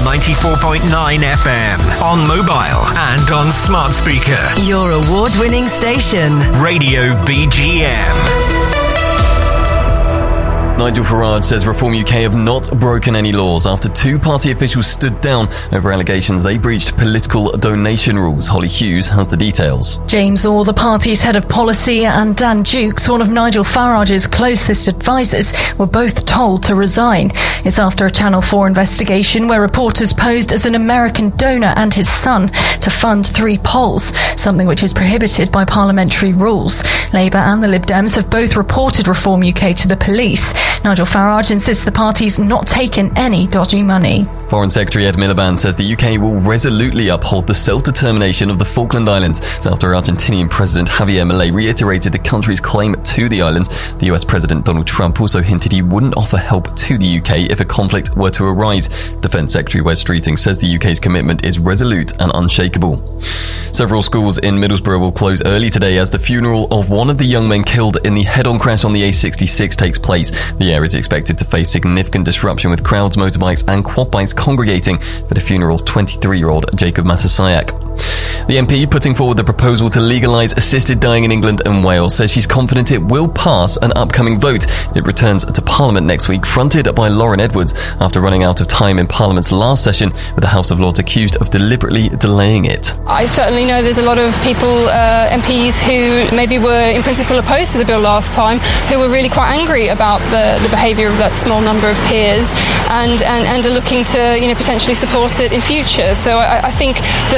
94.9 FM, on mobile and on smart speaker. Your award-winning station. Radio BGM. Nigel Farage says Reform UK have not broken any laws after two party officials stood down over allegations they breached political donation rules. Holly Hughes has the details. James Orr, the party's head of policy, and Dan Dukes, one of Nigel Farage's closest advisors, were both told to resign. It's after a Channel 4 investigation where reporters posed as an American donor and his son to fund 3 polls, something which is prohibited by parliamentary rules. Labour and the Lib Dems have both reported Reform UK to the police. Nigel Farage insists the party's not taken any dodgy money. Foreign Secretary Ed Miliband says the UK will resolutely uphold the self-determination of the Falkland Islands. It's after Argentinian President Javier Milei reiterated the country's claim to the islands. The US President Donald Trump also hinted he wouldn't offer help to the UK if a conflict were to arise. Defence Secretary Wes Streeting says the UK's commitment is resolute and unshakable. Several schools in Middlesbrough will close early today as the funeral of one of the young men killed in the head-on crash on the A66 takes place. The area is expected to face significant disruption with crowds, motorbikes and quad bikes congregating for the funeral of 23-year-old Jacob Matasayak. The MP putting forward the proposal to legalise assisted dying in England and Wales says she's confident it will pass an upcoming vote. It returns to Parliament next week, fronted by Lauren Edwards after running out of time in Parliament's last session, with the House of Lords accused of deliberately delaying it. I certainly know there's a lot of people, MPs, who maybe were in principle opposed to the bill last time, who were really quite angry about the behaviour of that small number of peers and are looking to potentially support it in future. So I think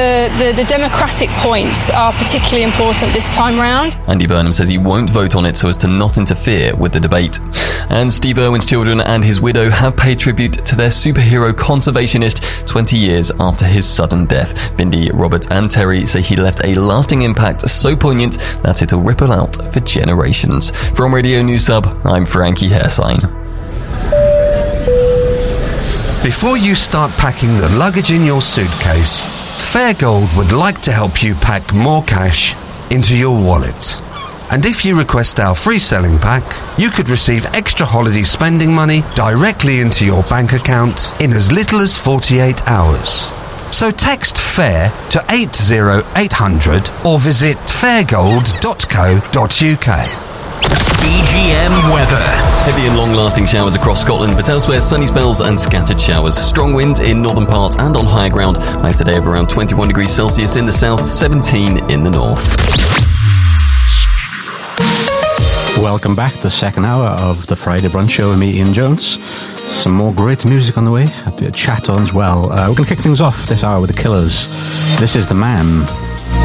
the democratic points are particularly important this time round. Andy Burnham says he won't vote on it so as to not interfere with the debate. And Steve Irwin's children and his widow have paid tribute to their superhero conservationist 20 years after his sudden death. Bindi, Robert and Terry say he left a lasting impact so poignant that it'll ripple out for generations. From Radio News Sub, I'm Frankie Hairsign. Before you start packing the luggage in your suitcase, Fairgold would like to help you pack more cash into your wallet. And if you request our free selling pack, you could receive extra holiday spending money directly into your bank account in as little as 48 hours. So text FAIR to 80800 or visit fairgold.co.uk. BGM weather. Heavy and long-lasting showers across Scotland, but elsewhere sunny spells and scattered showers. Strong wind in northern parts and on higher ground. Highs today of around 21 degrees Celsius in the south, 17 in the north. Welcome back to the second hour of the Friday Brunch Show with me, Ian Jones. Some more great music on the way, a bit of chat on as well. We're going to kick things off this hour with The Killers. This is The Man.